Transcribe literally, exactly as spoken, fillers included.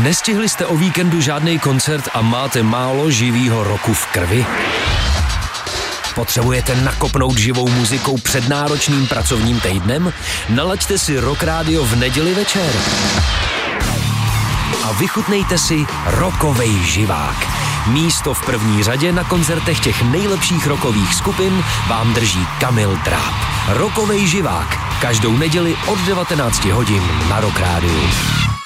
Nestihli jste o víkendu žádný koncert a máte málo živýho roku v krvi? Potřebujete nakopnout živou muzikou před náročným pracovním týdnem? Nalaďte si Rock Radio v neděli večer. A vychutnejte si rockovej živák. Místo v první řadě na koncertech těch nejlepších rockových skupin vám drží Kamil Dráb. Rockovej živák. Každou neděli od devatenácti hodin na Rock Radio.